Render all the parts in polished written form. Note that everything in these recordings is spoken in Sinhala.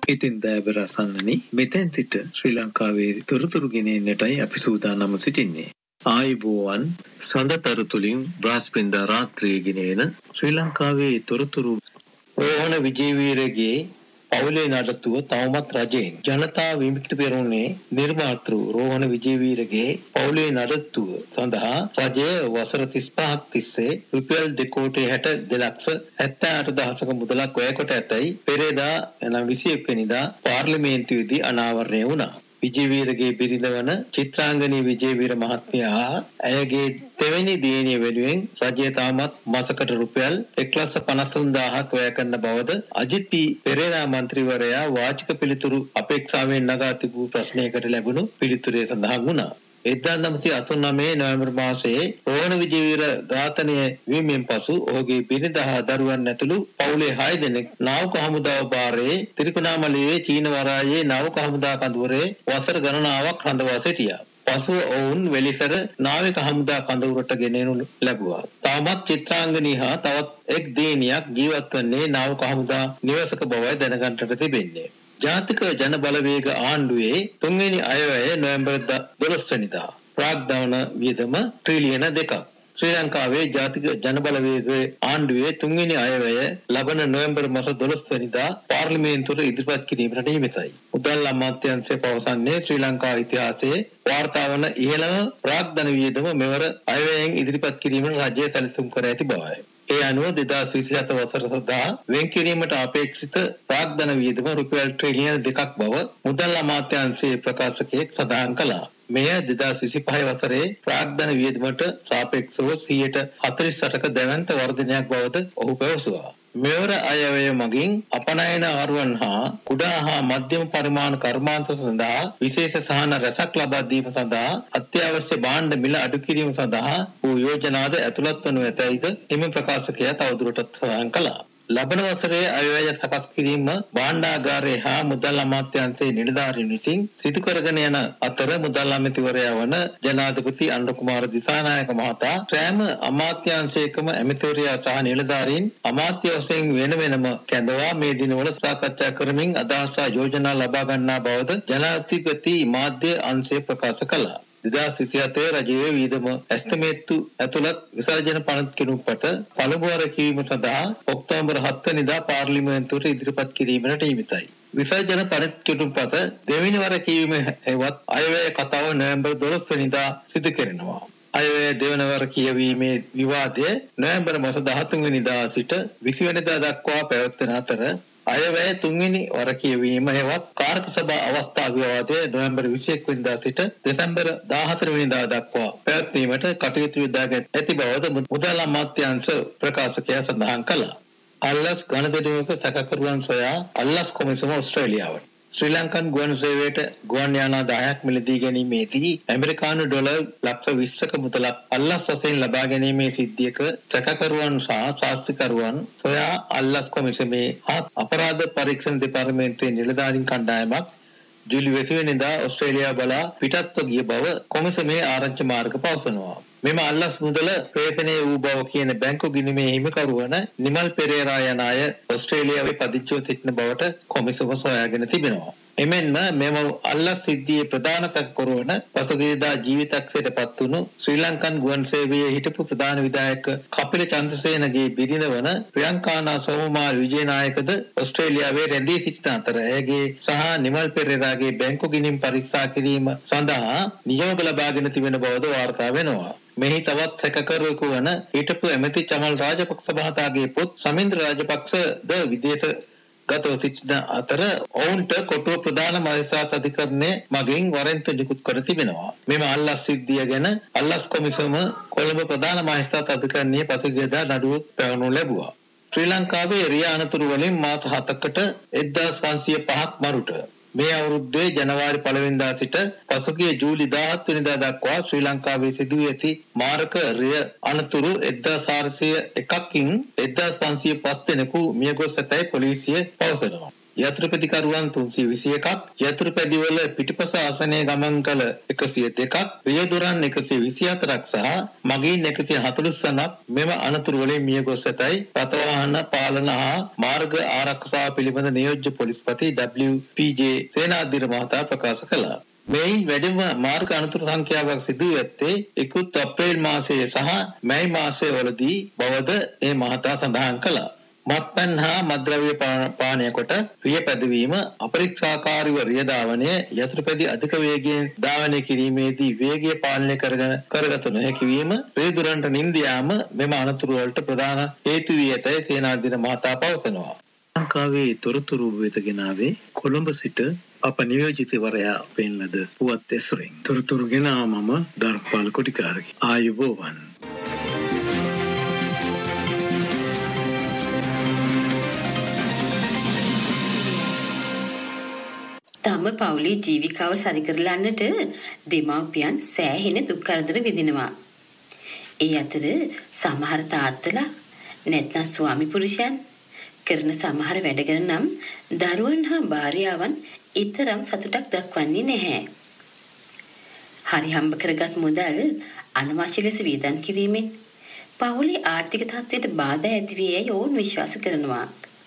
ඉතින් දෑබර අසන්නනි මෙතෙන් සිට ශ්‍රී ලංකාවේ තොරතුරු ගෙනෙන්නටයි අපි සූදානම් සිටින්නේ. ආයුබෝවන් සඳතරු තුලින් බ්‍රහස්පතින්දා රාත්‍රියේ ගෙනෙන ශ්‍රී ලංකාවේ තොරතුරු රෝහණ විජේවීරගේ පවුලේ නඩත්තුව තවමත් රජයෙන් ජනතා විමුක්ති පෙරමුණේ නිර්මාතෘ රෝහණ විජේවීරගේ පවුලේ නඩත්තුව සඳහා රජය වසර 35ක් තිස්සේ රුපියල් 2,62,78,000ක මුදලක් වැය කොට ඇතැයි පෙරේදා එනම් 21 වෙනිදා පාර්ලිමේන්තුවේදී අනාවරණය වුණා. විජේවීරගේ බිරිඳ වන චිත්‍රාංගනී විජේවීර මහත්මියා ඇයගේ දෙවෙනි දියණිය වෙනුවෙන් රජය තාමත් මාසකට රුපියල් 1,53,000ක් වැය කරන බවද අජිත් පී පෙරේරා මන්ත්‍රීවරයා වාචික පිළිතුරු අපේක්ෂාවෙන් නගා තිබූ ප්‍රශ්නයකට ලැබුණු පිළිතුරේ සඳහන් වුණා. 1989 නොවැම්බර් මාසයේ රෝහණ විජේවීර ඝාතනය වීමෙන් පසු ඔහුගේ බිරිඳ හා දරුවන් ඇතුළු පවුලේ 6 දෙනෙක් නාවික හමුදාව භාරයේ ත්‍රිකුණාමලයේ චීන වරායේ නාවික හමුදා කඳවුරේ වසර ගණනාවක් රඳවා සිටියා. පසුව ඔවුන් වෙලිසර නාවික හමුදා කඳවුරට ගෙනෙනු ලැබුවා. තාමත් චිත්‍රාංගනී හා තවත් එක් දියණියක් ජීවත් වන්නේ නාවික හමුදා නිවසක බවයි දැනගන්නට තිබෙන්නේ. ජාතික ජන බලවේග ආණ්ඩුවේ තුන්වෙනි අයවැය නොවැම්බර් 12 වෙනිදා ප්‍රාග්ධාන වියදම ට්‍රිලියන 2ක්. ශ්‍රී ලංකාවේ ජාතික ජන බලවේග ආණ්ඩුවේ තුන්වෙනි අයවැය ලබන නොවැම්බර් මාස 12 වෙනිදා පාර්ලිමේන්තුවට ඉදිරිපත් කිරීමට නියමිතයි. මුදල් අමාත්‍යාංශය පවසන්නේ ශ්‍රී ලංකා ඉතිහාසයේ වාර්තා වන ඉහළම ප්‍රාග්ධාන වියදම මෙවර අයවැයෙන් ඉදිරිපත් කිරීමට රජය සැලසුම් කර ඇති බවයි. ඒ අනුව 2027 වසර සඳහා වෙන් කිරීමට අපේක්ෂිත ප්‍රාග්ධන වියදම රුපියල් ට්‍රිලියන 2ක් බව මුදල් අමාත්‍යාංශයේ ප්‍රකාශකයෙක් සඳහන් කළා. මෙය 2025 වසරේ ප්‍රාග්ධන වියදමට සාපේක්ෂව 48%ක දැවැන්ත වර්ධනයක් බවද ඔහු පැවසුවා. මෙවර අයවැය මගින් අපනයන ආරුවන් හා කුඩා හා මධ්‍යම පරිමාණ කර්මාන්ත සඳහා විශේෂ සහන රැසක් ලබා දීම සඳහා අත්‍යවශ්‍ය භාණ්ඩ මිල අඩු කිරීම සඳහා වූ යෝජනාද ඇතුළත් වනු ඇතැයිද එම ප්‍රකාශකයා තවදුරටත් සඳහන් කළා. ලබන වසරේ අයවැය සකස් කිරීම භාණ්ඩාගාරයේ හා මුදල් අමාත්‍යාංශයේ නිලධාරීන් විසින් සිදු කරගෙන යන අතර මුදල් අමාත්‍යවරයා වන ජනාධිපති අනුර කුමාර දිසානායක මහතා සෑම අමාත්‍යාංශයකම අමාත්‍යවරයා සහ නිලධාරීන් අමාත්‍ය වශයෙන් වෙන වෙනම කැඳවා මේ දිනවල සාකච්ඡා කරමින් අදහස් සහ යෝජනා ලබා ගන්නා බවද ජනාධිපති මාධ්‍ය අංශය ප්‍රකාශ කළා. 2027 රජයේ වියදම ඇස්තමේත්තු ඇතුළත් විසර්ජන පනත් කිනුපත පළමු වර කිරීම සඳහා ඔක්තෝබර් 7 වෙනිදා පාර්ලිමේන්තුවට ඉදිරිපත් කිරීමට නියමිතයි. විසර්ජන පනත් කිනුපත දෙවෙනි වර කිරීම හෙවත් අයවැය කතාව නොවැම්බර් 12 වෙනිදා සිදු කරනවා. අයවැය දෙවන වර කියවීමේ විවාදය නොවැම්බර් මාස 13 වෙනිදා සිට 20 වෙනිදා දක්වා පැවැත්වෙන අතර අයවැය තුන්වෙනි වර කියවීම හෙවත් කාර්ක සභා අවස්ථා විවාදය නොවැම්බර් 21 වෙනිදා සිට දෙසැම්බර් 14 වෙනිදා දක්වා පැවැත්වීමට කටයුතු යොදාගෙන ඇති බවද මුදල් අමාත්‍යාංශ ප්‍රකාශකයා සඳහන් කළා. අල්ලස් ගණදෙනුවක සැකකරුවන් සොයා අල්ලස් කොමිසම ඕස්ට්‍රේලියාවට ශ්‍රී ලංකන් ගුවන් සේවයට ගුවන් යානා 10ක් මිලදී ගැනීමේදී ඇමරිකානු ඩොලර් ලක්ෂ 20ක මුදලක් අල්ලස් වශයෙන් ලබා ගැනීමේ සිද්ධියක සැකකරුවන් සහ සාක්ෂිකරුවන් සොයා අල්ලස් කොමිසමේ අපරාධ පරීක්ෂණ දෙපාර්තමේන්තුවේ නිලධාරීන් කණ්ඩායමක් ජූලි 20 වෙනිදා ඕස්ට්‍රේලියාව බලා පිටත්ව ගිය බව කොමිසමේ ආරංචි මාර්ග පවසනවා. මෙම අල්ලස් මුදල ප්‍රේතනය වූ බව කියන බැංකු ගිණුමේ හිමිකරු වන නිමල් පෙරේරා යන අය ඕස්ට්‍රේලියාවේ පදිංචිව සිටින බවට කොමිසම සොයාගෙන තිබෙනවා. එමෙන්ම මෙම අල්ලස් සිද්ධියේ ප්‍රධාන සැකකරු වන පසුගියදා ජීවිතක්ෂයට පත් වුණු ශ්‍රී ලංකන් ගුවන් සේවයේ හිටපු ප්‍රධාන විධායක කපිල චන්ද්‍රසේනගේ බිරිඳ වන ප්‍රියංකානා සෝමමාල් විජේනායකද ඕස්ට්‍රේලියාවේ රැඳී සිටින අතර ඇයගේ සහ නිමල් පෙරේරාගේ බැංකු ගිණුම් පරීක්ෂා කිරීම සඳහා නියෝග ලබාගෙන තිබෙන බවද වාර්තා වෙනවා. මෙහි තවත් සැකකරුවෙකු වන හිටපු ඇමති චමල් රාජපක්ෂ මහතාගේ පුත් සමින්ද්‍ර රාජපක්ෂද විදේශ ගතව සිටින අතර ඔවුන්ට කොටුව ප්‍රධාන මහේස්ත්‍රාත් අධිකරණය මගින් වරෙන්ත නිකුත් කර තිබෙනවා. මෙම අල්ලස් සිද්ධිය ගැන අල්ලස් කොමිසම කොළඹ ප්‍රධාන මහේස්ත්‍රාත් අධිකරණයේ පසුගියදා නඩුව පැවරනු ලැබුවා. ශ්‍රී ලංකාවේ රිය අනතුරු වලින් මාස 7කට 1505ක් මරුට මේ අවුරුද්දේ ජනවාරි 1 වෙනිදා සිට පසුගිය ජූලි 17 වෙනිදා දක්වා ශ්‍රී ලංකාවේ සිදුවී ඇති මාරක රිය අනතුරු 1401කින් 1505 දෙනෙකු මියගොස් ඇතැයි පොලිසිය පවසනවා. යතුරුපැදිකරුවන් 321ක්, යතුරුපැදිවල පිටිපස ආසනයේ ගමන් කළ 102ක්, රියදුරන් 124ක් සහ මගීන් 149ක් මෙම අනතුරු වලින් මිය ගොස් ඇතැයි රථවාහන පාලන හා මාර්ග ආරක්ෂාව පිළිබඳ නියෝජ්‍ය පොලිස්පති WPJ සේනාධිර මහතා ප්‍රකාශ කළා. මෙයින් වැඩිම මාර්ග අනතුරු සංඛ්‍යාවක් සිදු වී ඇත්තේ ඉක්ුත් අප්‍රේල් මාසයේ සහ මැයි මාසයේ වලදී බවද ඒ මහතා සඳහන් කළා. මත්පැන් හා මත්ද්‍රව්‍ය පානය කොට රිය පැදවීම, අපරීක්ෂාකාරීව රිය ධාවනය, යතුරුපැදි අධික වේගයෙන් ධාවනය කිරීමේදී වේගය පාලනය කරගත නොහැකි වීම, රියදුරන්ට නිින්ද යාම මෙම අනතුරු වලට ප්‍රධාන හේතු වී ඇතැයි සේනාධිපති මහතා පවසනවා. ලංකාවේ තොරතුරු වෙත ගෙනාවේ කොළඹ සිට අප නියෝජිතවරයා පෙන්ලද පුවත් ඇසුරින්. තොරතුරු ගෙනා මම ධර්මපාල කොටිකාරගේ. ආයුබෝවන්. තම පවුලේ ජීවිකාව සරිකරලන්නට දෙමව්පියන් සෑහෙන දුක් කරදර විඳිනවා. ඒ අතර සමහර තාත්තලා නැත්නම් ස්වාමි පුරුෂයන් කරන සමහර වැඩ ගැන නම් දරුවන් හා භාර්යාවන් ඊතරම් සතුටක් දක්වන්නේ නැහැ. හරි හම්බ කරගත් මුදල් අනවශ්‍ය ලෙස වියදම් කිරීමෙන් පවුලේ ආර්ථික තත්ත්වයට බාධා ඇති වේ යයි ඔවුන් විශ්වාස කරනවා.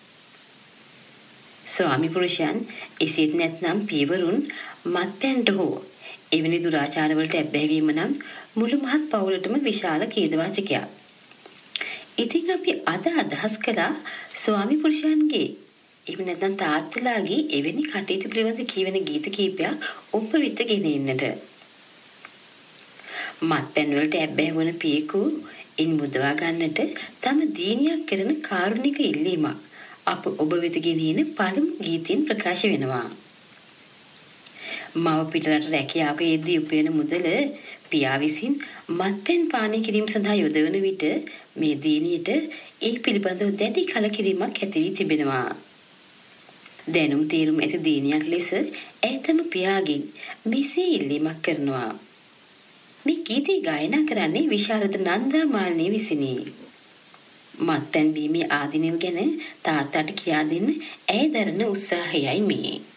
ස්වාමි පුරුෂයන් එසේත් නැත්නම් පියවරුන් මත්පැන්ට හෝ එවැනි දුරාචාරවලට ඇබ්බැහිවීම නම් මුළු මහත් පවුලටම විශාල ඛේදවාචකයක්. ඉතින් අපි අද අදහස් කළා ස්වාමි පුරුෂයන්ගේ එහෙම නැත්නම් තාත්තලාගේ එවැනි කටයුතු පිළිබඳ කියවෙන ගීත කීපයක් ඔබ වෙත ගෙන එන්නට. මත්පැන් වලට ඇබ්බැහි වන පියෙකු ඉන් මුදවා ගන්නට තම දීනියක් කරන කාරුණික ඉල්ලීමක් අප ඔබ වෙත ගෙනෙන පළමු ගීතයෙන් ප්‍රකාශ වෙනවා. මව පිටරට රැකියාවක යෙදී උපයන මුදල පියා විසින් මත්පැන් පානය කිරීම සඳහා යොදවන විට මේ දිනියට ඒ පිළිබඳව දැඩි කලකිරීමක් ඇති වී තිබෙනවා. දැනුම් තීරුම් ඇති දිනියක් ලෙස ඇතම පියාගෙන් මෙසේ ඉල්ලීමක් කරනවා. මේ ගීතය ගායනා කරන්නේ විශාරද නන්දා මාලිනී විසිනි. මත්පැන් බීමේ ආදීනව ගැන තාත්තාට කියා දෙන්න ඇය දරන උත්සාහයයි මේ.